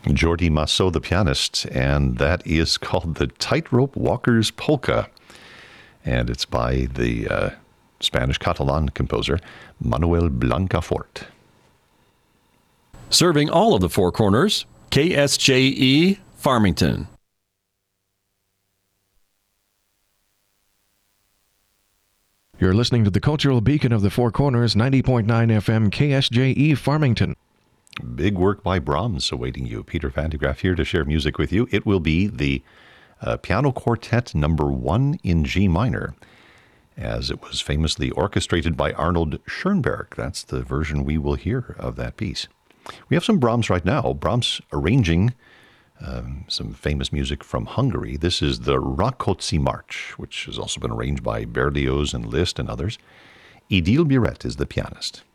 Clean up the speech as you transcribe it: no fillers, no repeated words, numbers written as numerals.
Jordi Massot, the pianist, and that is called the Tightrope Walker's Polka. And it's by the Spanish Catalan composer Manuel Blancafort. Serving all of the Four Corners, KSJE Farmington. You're listening to the Cultural Beacon of the Four Corners, 90.9 FM KSJE Farmington. Big work by Brahms awaiting you. Peter Van de Graaff here to share music with you. It will be the Piano Quartet number 1 in G minor, as it was famously orchestrated by Arnold Schoenberg. That's the version we will hear of that piece. We have some Brahms right now. Brahms arranging some famous music from Hungary. This is the Rákóczi March, which has also been arranged by Berlioz and Liszt and others. Idil Biret is the pianist.